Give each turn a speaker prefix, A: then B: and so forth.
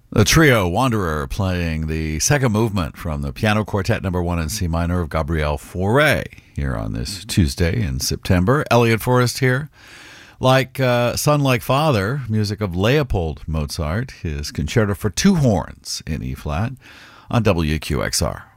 A: The trio Wanderer playing the second movement from the Piano Quartet No. 1 in C minor of Gabriel Fauré here on this Tuesday in September. Elliot Forrest here. Like Son Like Father, music of Leopold Mozart, his Concerto for Two Horns in E-flat on WQXR.